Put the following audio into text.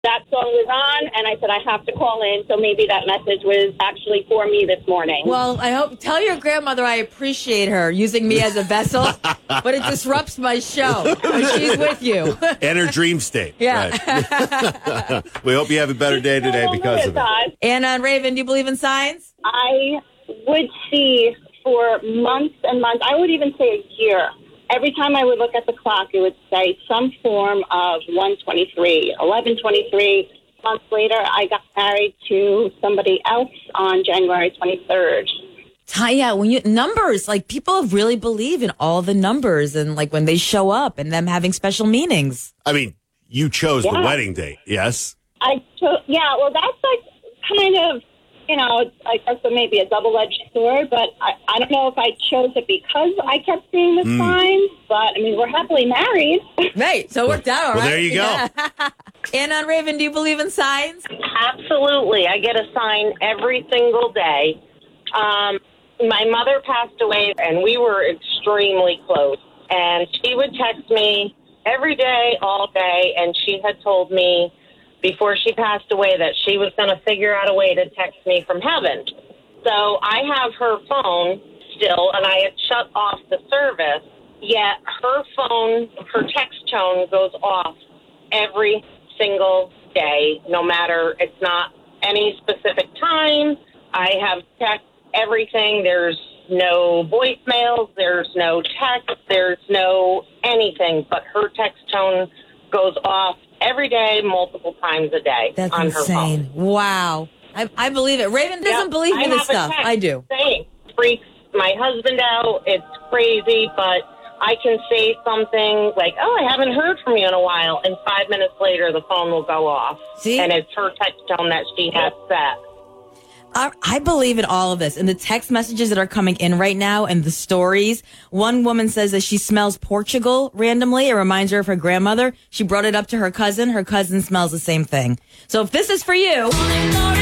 that song was on, and I said, I have to call in, so maybe that message was actually for me this morning. Well, tell your grandmother I appreciate her using me as a vessel, but it disrupts my show. She's with you. And her dream state. Yeah. Right. We hope you have a better day today because of it. Anna and Raven, do you believe in signs? I would see for months and months, I would even say a year. Every time I would look at the clock, it would say some form of 123, 1123. Months later, I got married to somebody else on January 23rd. Yeah, numbers, like people really believe in all the numbers and like when they show up and them having special meanings. I mean, you chose the wedding date, yes? Well, that's like kind of, I guess maybe a double-edged sword, but I don't know if I chose it because I kept seeing the signs, but, we're happily married. Right, so it worked out all right. Well, there you go. Anna and Raven, do you believe in signs? Absolutely. I get a sign every single day. My mother passed away, and we were extremely close, and she would text me every day, all day, and she had told me before she passed away that she was going to figure out a way to text me from heaven. So I have her phone still, and I had shut off the service, yet her phone, her text tone goes off every single day, no matter, it's not any specific time. I have text everything. There's no voicemails, there's no text, there's no anything, but her text tone goes off every day, multiple times a day. That's on insane. Her phone. Wow. I believe it. Raven doesn't believe me this stuff. I do. It freaks my husband out. It's crazy, but I can say something like, I haven't heard from you in a while, and 5 minutes later the phone will go off. See? And it's her text tone that she has set. I believe in all of this. And the text messages that are coming in right now and the stories. One woman says that she smells Portugal randomly. It reminds her of her grandmother. She brought it up to her cousin. Her cousin smells the same thing. So if this is for you...